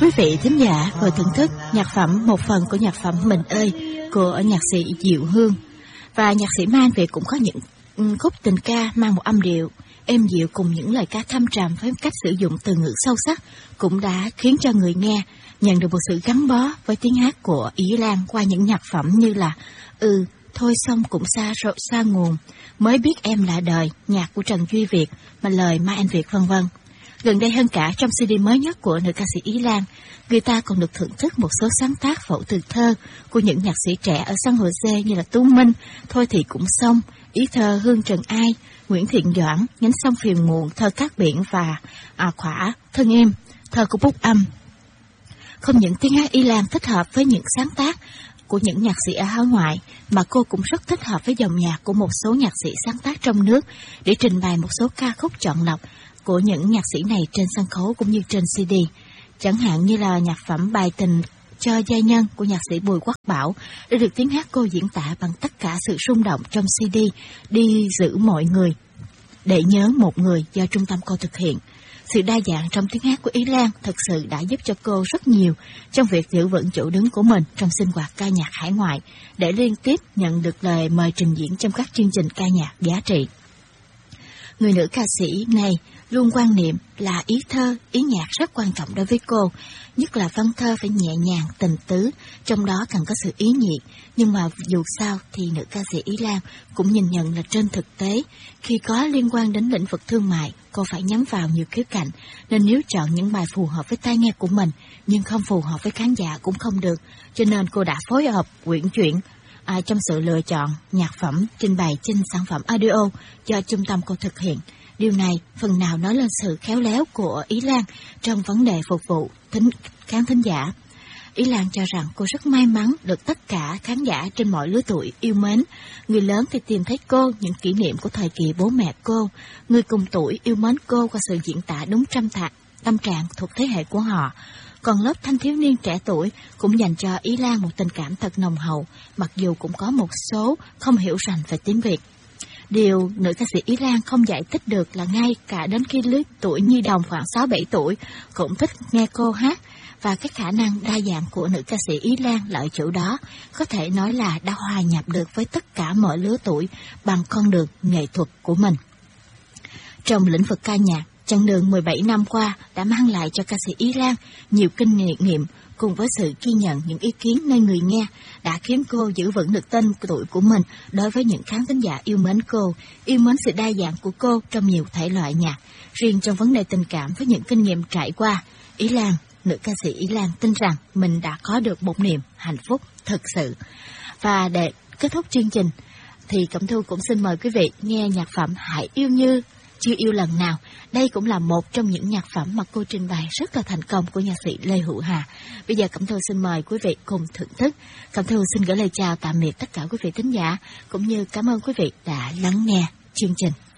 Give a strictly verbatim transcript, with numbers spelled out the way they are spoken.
Quý vị thính giả vừa thưởng thức nhạc phẩm một phần của nhạc phẩm Mình Ơi của nhạc sĩ Diệu Hương. Và nhạc sĩ Mai Anh Việt cũng có những khúc tình ca mang một âm điệu êm dịu cùng những lời ca thâm trầm với cách sử dụng từ ngữ sâu sắc, cũng đã khiến cho người nghe nhận được một sự gắn bó với tiếng hát của Ý Lan qua những nhạc phẩm như là Ừ, Thôi Xong Cũng Xa Rồi Xa Nguồn, Mới Biết Em Là Đời, nhạc của Trần Duy Việt, mà lời Mai Anh Việt vân vân. Gần đây hơn cả, trong xê đê mới nhất của nữ ca sĩ Ý Lan, người ta còn được thưởng thức một số sáng tác phẫu từ thơ của những nhạc sĩ trẻ ở San Jose như là Tú Minh, Thôi Thì Cũng Xong, ý thơ Hương Trần Ai, Nguyễn Thiện Doãn, Nhánh Sông Phiền Muộn, thơ Cát Biển và à, Khỏa, Thân Em, thơ của Bút Âm. Không những tiếng hát Ý Lan thích hợp với những sáng tác của những nhạc sĩ ở hải ngoại, mà cô cũng rất thích hợp với dòng nhạc của một số nhạc sĩ sáng tác trong nước để trình bày một số ca khúc chọn lọc của những nhạc sĩ này trên sân khấu cũng như trên xê đê. Chẳng hạn như là nhạc phẩm Bài Tình Cho Giai Nhân của nhạc sĩ Bùi Quốc Bảo đã được tiếng hát cô diễn tả bằng tất cả sự rung động trong xê đê Đi Giữ Mọi Người Để Nhớ Một Người do trung tâm cô thực hiện. Sự đa dạng trong tiếng hát của Ý Lan thực sự đã giúp cho cô rất nhiều trong việc giữ vững chỗ đứng của mình trong sinh hoạt ca nhạc hải ngoại, để liên tiếp nhận được lời mời trình diễn trong các chương trình ca nhạc giá trị. Người nữ ca sĩ này luôn quan niệm là ý thơ, ý nhạc rất quan trọng đối với cô, nhất là văn thơ phải nhẹ nhàng, tình tứ, trong đó cần có sự ý nhị. Nhưng mà dù sao thì nữ ca sĩ Ý Lan cũng nhìn nhận là trên thực tế, khi có liên quan đến lĩnh vực thương mại, cô phải nhắm vào nhiều khía cạnh, nên nếu chọn những bài phù hợp với tai nghe của mình, nhưng không phù hợp với khán giả cũng không được. Cho nên cô đã phối hợp uyển chuyển À, trong sự lựa chọn nhạc phẩm trình bày trên sản phẩm audio do trung tâm cô thực hiện. Điều này phần nào nói lên sự khéo léo của Ý Lan trong vấn đề phục vụ thính, khán thính giả. Ý Lan cho rằng cô rất may mắn được tất cả khán giả trên mọi lứa tuổi yêu mến. Người lớn thì tìm thấy cô những kỷ niệm của thời kỳ bố mẹ cô, người cùng tuổi yêu mến cô qua sự diễn tả đúng trăm thạc, tâm trạng thuộc thế hệ của họ. Còn lớp thanh thiếu niên trẻ tuổi cũng dành cho Ý Lan một tình cảm thật nồng hậu, mặc dù cũng có một số không hiểu rành về tiếng Việt. Điều nữ ca sĩ Ý Lan không giải thích được là ngay cả đến khi lứa tuổi nhi đồng khoảng sáu bảy tuổi cũng thích nghe cô hát, và cái khả năng đa dạng của nữ ca sĩ Ý Lan lợi chỗ đó, có thể nói là đã hòa nhập được với tất cả mọi lứa tuổi bằng con đường nghệ thuật của mình. Trong lĩnh vực ca nhạc, chặng đường mười bảy năm qua đã mang lại cho ca sĩ Ý Lan nhiều kinh nghiệm, cùng với sự ghi nhận những ý kiến nơi người nghe, đã khiến cô giữ vững được tên tuổi của mình đối với những khán thính giả yêu mến cô, yêu mến sự đa dạng của cô trong nhiều thể loại nhạc. Riêng trong vấn đề tình cảm, với những kinh nghiệm trải qua, Ý Lan, nữ ca sĩ Ý Lan tin rằng mình đã có được một niềm hạnh phúc thực sự. Và để kết thúc chương trình thì Cẩm Thu cũng xin mời quý vị nghe nhạc phẩm Hãy Yêu Như Chưa Yêu Lần Nào. Đây cũng là một trong những nhạc phẩm mà cô trình bày rất là thành công của nhạc sĩ Lê Hữu Hà. Bây giờ Cẩm Thu xin mời quý vị cùng thưởng thức. Cẩm Thu xin gửi lời chào tạm biệt tất cả quý vị thính giả, cũng như cảm ơn quý vị đã lắng nghe chương trình.